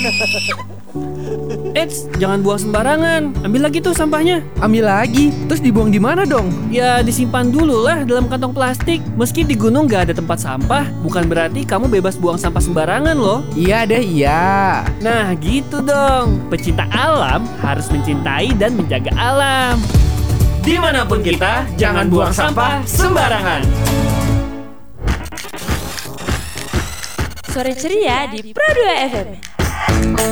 Eits, jangan buang sembarangan. Ambil lagi tuh sampahnya. Ambil lagi, terus dibuang di mana dong? Ya disimpan dulu lah dalam kantong plastik. Meski di gunung gak ada tempat sampah, bukan berarti kamu bebas buang sampah sembarangan loh. Iya deh, iya. Nah gitu dong. Pecinta alam harus mencintai dan menjaga alam. Dimanapun kita, jangan buang sampah sembarangan. Sore ceria di Pro 2 FM.